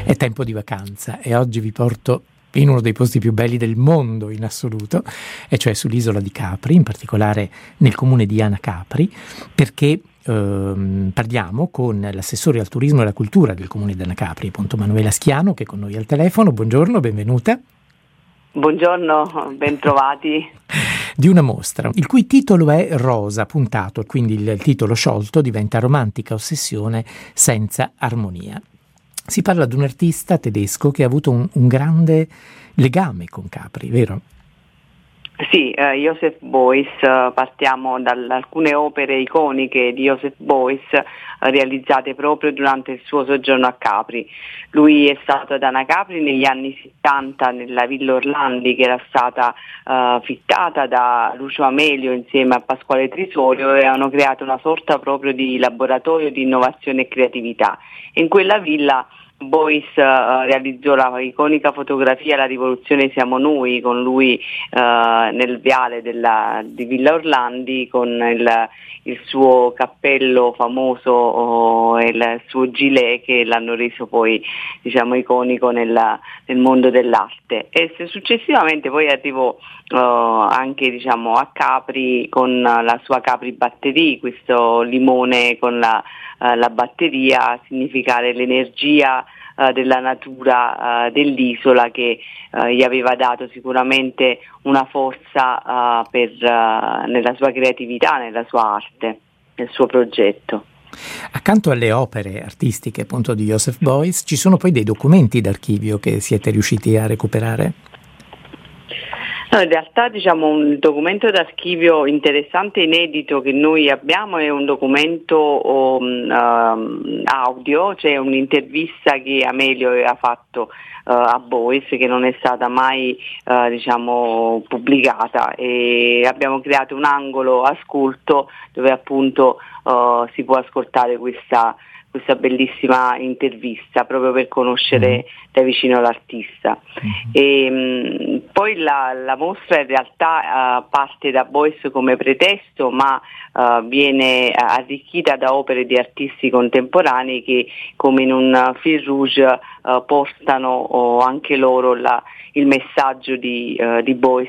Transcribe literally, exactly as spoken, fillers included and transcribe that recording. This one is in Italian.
È tempo di vacanza e oggi vi porto in uno dei posti più belli del mondo in assoluto, e cioè sull'isola di Capri, in particolare nel comune di Anacapri, perché ehm, parliamo con l'assessore al turismo e alla cultura del comune di Anacapri, appunto Manuela Schiano, che è con noi al telefono. Buongiorno, benvenuta. Buongiorno, bentrovati. Di una mostra, il cui titolo è Rosa, puntato, quindi il titolo sciolto diventa Romantica ossessione senza armonia. Si parla di un artista tedesco che ha avuto un, un grande legame con Capri, vero? Sì, eh, Joseph Beuys, eh, partiamo da alcune opere iconiche di Joseph Beuys eh, realizzate proprio durante il suo soggiorno a Capri. Lui è stato ad Anacapri negli anni settanta nella Villa Orlandi, che era stata eh, fittata da Lucio Amelio insieme a Pasquale Trisorio, e hanno creato una sorta proprio di laboratorio di innovazione e creatività. In quella villa Beuys uh, realizzò la iconica fotografia La rivoluzione siamo noi, con lui uh, nel viale della, di Villa Orlandi, con il, il suo cappello famoso uh, e il suo gilet, che l'hanno reso poi, diciamo, iconico nella, nel mondo dell'arte. E se successivamente poi arrivò uh, anche, diciamo, a Capri con la sua Capri Batterie, questo limone con la Uh, la batteria, a significare l'energia uh, della natura uh, dell'isola, che uh, gli aveva dato sicuramente una forza uh, per, uh, nella sua creatività, nella sua arte, nel suo progetto. Accanto alle opere artistiche, appunto, di Joseph Beuys, ci sono poi dei documenti d'archivio che siete riusciti a recuperare? No, in realtà, diciamo, un documento d'archivio interessante e inedito che noi abbiamo è un documento um, um, audio, cioè un'intervista che Amelio aveva fatto uh, a Beuys, che non è stata mai uh, diciamo, pubblicata, e abbiamo creato un angolo ascolto dove appunto uh, si può ascoltare questa questa bellissima intervista, proprio per conoscere da vicino l'artista. Mm-hmm. E, mh, poi la, la mostra in realtà uh, parte da Beuys come pretesto, ma uh, viene arricchita da opere di artisti contemporanei che, come in un fil rouge, uh, portano uh, anche loro la, il messaggio di, uh, di Beuys